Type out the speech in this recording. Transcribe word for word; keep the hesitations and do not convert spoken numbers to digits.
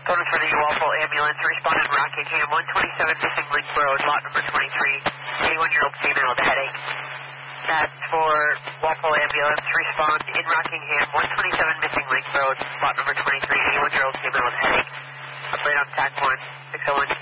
Total for the Walpole ambulance. Responded Rockingham, one twenty-seven Missing Link Road, lot number twenty-three. eighty-one-year-old female with a headache. That's for Walpole ambulance. Respond in Rockingham, one twenty-seven Missing Link Road, lot number twenty-three. eighty-one-year-old female with a headache. Upgrade on T A C one, six oh one.